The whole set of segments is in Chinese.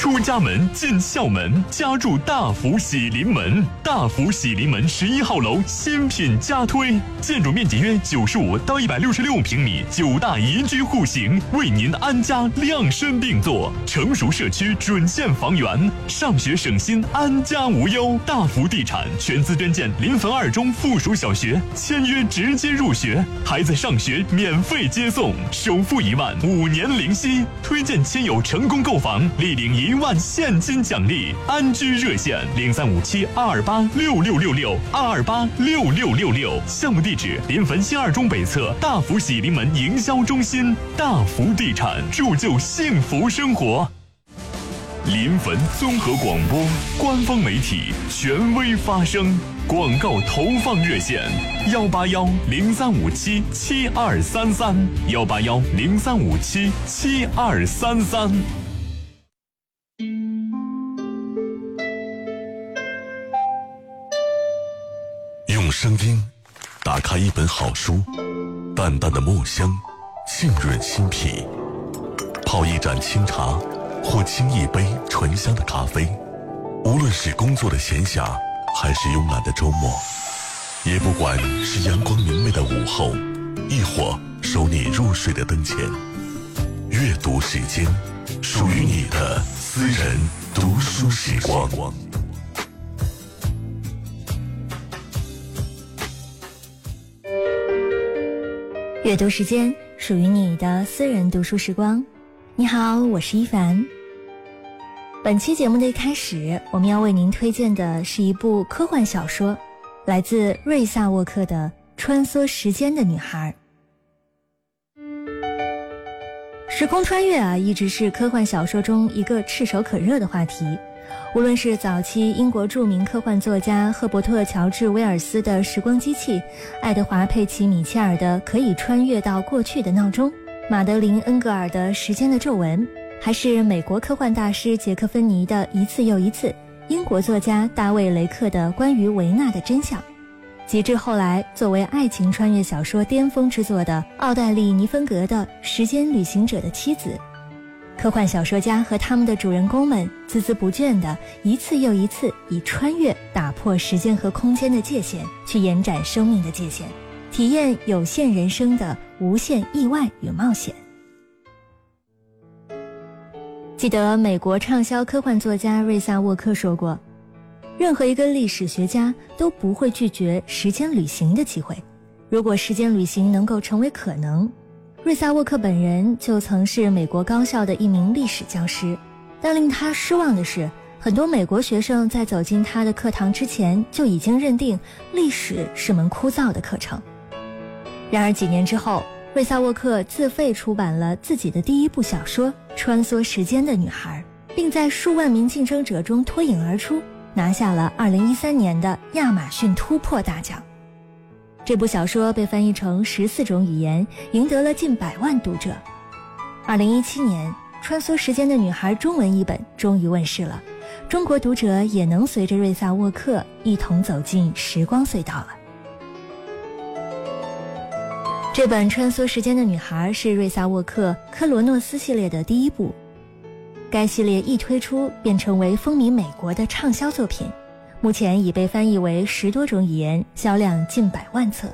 出家门进校门，家住大福喜临门。大福喜临门11号楼新品加推，建筑面积约95到166平米，9大宜居户型，为您安家量身定做。成熟社区准线房源，上学省心，安家无忧。大福地产全资捐建临汾2中附属小学，签约直接入学，孩子上学免费接送，首付1万，5年零息。推荐亲友成功购房，立领1万现金奖励。安居热线0357-228-6666，228-6666。项目地址：临汾新2中北侧大福喜临门营销中心。大福地产，铸就幸福生活。临汾综合广播官方媒体，权威发声。广告投放热线：181-0357-7233，181-0357-7233。 用声音打开一本好书，淡淡的墨香浸润心脾，泡一盏清茶或沏一杯醇香的咖啡，无论是工作的闲暇还是慵懒的周末，也不管是阳光明媚的午后，亦或守你入睡的灯前，阅读时间，属于你的私人读书时光。 阅读时间，属于你的私人读书时光。你好，我是一凡。本期节目的一开始，我们要为您推荐的是一部科幻小说，来自瑞萨沃克的《穿梭时间的女孩》。时空穿越一直是科幻小说中一个炙手可热的话题。无论是早期英国著名科幻作家赫伯特·乔治·威尔斯的《时光机器》，爱德华·佩奇·米切尔的《可以穿越到过去的闹钟》，马德琳·恩格尔的《时间的皱纹》，还是美国科幻大师杰克·芬尼的《一次又一次》，英国作家大卫·雷克的《关于维纳的真相》，及至后来作为爱情穿越小说巅峰之作的奥黛丽·尼芬格的《时间旅行者的妻子》。科幻小说家和他们的主人公们孜孜不倦地一次又一次以穿越打破时间和空间的界限，去延展生命的界限，体验有限人生的无限意外与冒险。记得美国畅销科幻作家瑞萨沃克说过，任何一个历史学家都不会拒绝时间旅行的机会，如果时间旅行能够成为可能。瑞萨沃克本人就曾是美国高校的一名历史教师，但令他失望的是，很多美国学生在走进他的课堂之前就已经认定历史是门枯燥的课程。然而几年之后，瑞萨沃克自费出版了自己的第一部小说《穿梭时间的女孩》，并在数万名竞争者中脱颖而出，拿下了2013年的亚马逊突破大奖。这部小说被翻译成14种语言，赢得了近100万读者。2017年，《穿梭时间的女孩》中文译本终于问世了，中国读者也能随着瑞萨沃克一同走进时光隧道了。这本《穿梭时间的女孩》是瑞萨沃克科罗诺斯系列的第一部，该系列一推出便成为风靡美国的畅销作品，目前已被翻译为10多种语言，销量近100万册。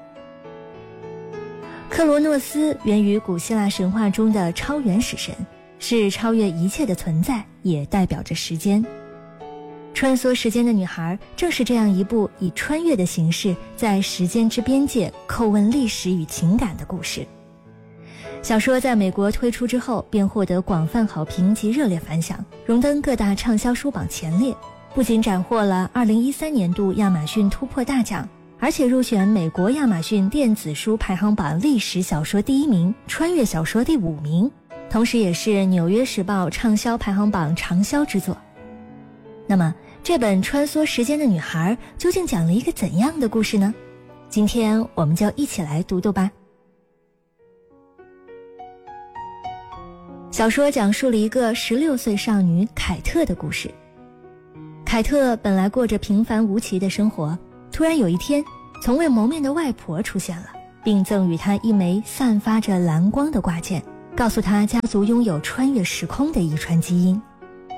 克罗诺斯源于古希腊神话中的超原始神，是超越一切的存在，也代表着时间。穿梭时间的女孩正是这样一部以穿越的形式在时间之边界叩问历史与情感的故事。小说在美国推出之后便获得广泛好评及热烈反响，荣登各大畅销书榜前列，不仅斩获了2013年度亚马逊突破大奖，而且入选美国亚马逊电子书排行榜历史小说第1名，穿越小说第5名，同时也是纽约时报畅销排行榜长销之作。那么这本穿梭时间的女孩究竟讲了一个怎样的故事呢？今天我们就一起来读读吧。小说讲述了一个16岁少女凯特的故事。凯特本来过着平凡无奇的生活，突然有一天，从未谋面的外婆出现了，并赠予她一枚散发着蓝光的挂件，告诉她家族拥有穿越时空的遗传基因。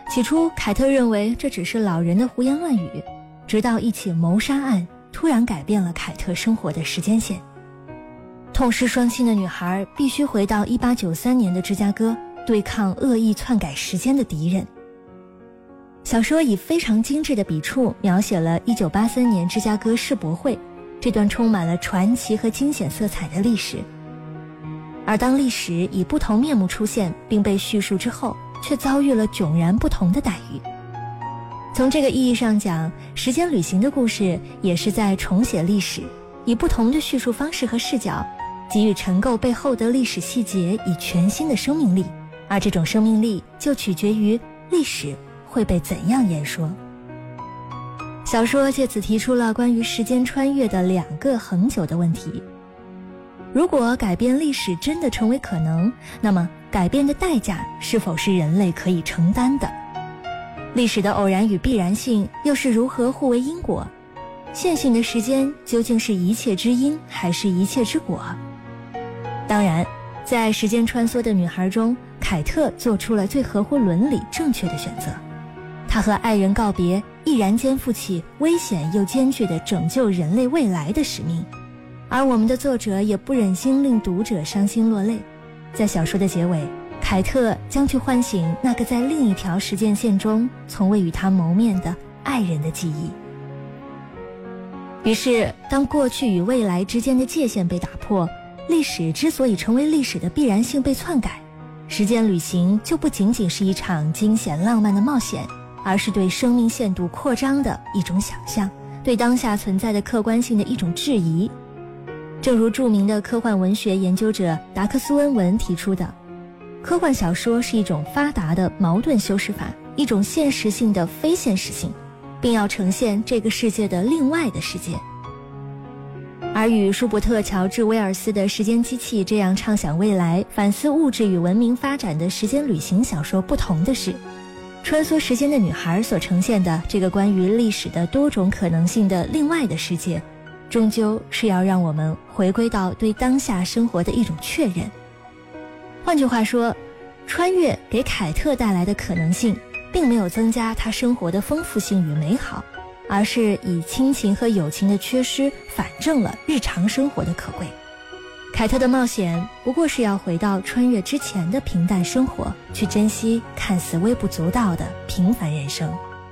起初凯特认为这只是老人的胡言乱语，直到一起谋杀案突然改变了凯特生活的时间线。痛失双亲的女孩必须回到1893年的芝加哥，对抗恶意篡改时间的敌人。小说以非常精致的笔触描写了1983年芝加哥世博会这段充满了传奇和惊险色彩的历史。而当历史以不同面目出现并被叙述之后，却遭遇了迥然不同的待遇。从这个意义上讲，时间旅行的故事也是在重写历史，以不同的叙述方式和视角，给予陈构背后的历史细节以全新的生命力，而这种生命力就取决于历史会被怎样演说。小说借此提出了关于时间穿越的2个恒久的问题。如果改变历史真的成为可能，那么改变的代价是否是人类可以承担的？历史的偶然与必然性又是如何互为因果？线性的时间究竟是一切之因还是一切之果？当然，在时间穿梭的女孩中，凯特做出了最合乎伦理正确的选择。她和爱人告别，毅然肩负起危险又艰巨的拯救人类未来的使命。而我们的作者也不忍心令读者伤心落泪，在小说的结尾，凯特将去唤醒那个在另一条时间线中从未与他谋面的爱人的记忆。于是，当过去与未来之间的界限被打破，历史之所以成为历史的必然性被篡改，时间旅行就不仅仅是一场惊险浪漫的冒险，而是对生命限度扩张的一种想象，对当下存在的客观性的一种质疑。正如著名的科幻文学研究者达克苏恩文提出的，科幻小说是一种发达的矛盾修饰法，一种现实性的非现实性，并要呈现这个世界的另外的世界。而与舒伯特·乔治·威尔斯的《时间机器》这样畅想未来、反思物质与文明发展的时间旅行小说不同的是，穿梭时间的女孩所呈现的这个关于历史的多种可能性的另外的世界，终究是要让我们回归到对当下生活的一种确认。换句话说，穿越给凯特带来的可能性并没有增加她生活的丰富性与美好，而是以亲情和友情的缺失反证了日常生活的可贵。凯特的冒险不过是要回到穿越之前的平淡生活，去珍惜看似微不足道的平凡人生。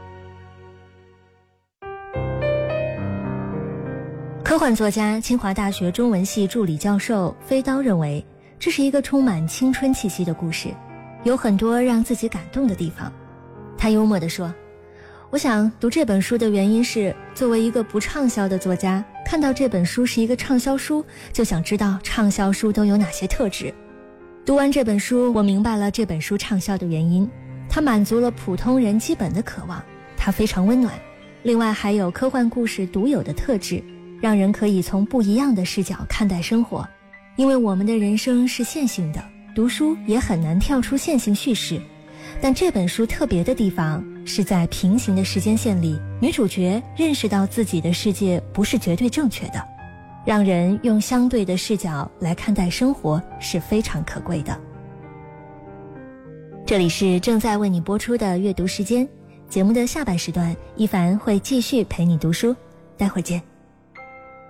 科幻作家、清华大学中文系助理教授飞刀认为，这是一个充满青春气息的故事，有很多让自己感动的地方。他幽默地说，我想读这本书的原因是，作为一个不畅销的作家，看到这本书是一个畅销书，就想知道畅销书都有哪些特质。读完这本书，我明白了这本书畅销的原因，它满足了普通人基本的渴望，它非常温暖，另外还有科幻故事独有的特质，让人可以从不一样的视角看待生活。因为我们的人生是线性的，读书也很难跳出线性叙事，但这本书特别的地方是在平行的时间线里，女主角认识到自己的世界不是绝对正确的，让人用相对的视角来看待生活是非常可贵的。这里是正在为你播出的阅读时间，节目的下半时段，一凡会继续陪你读书，待会儿见。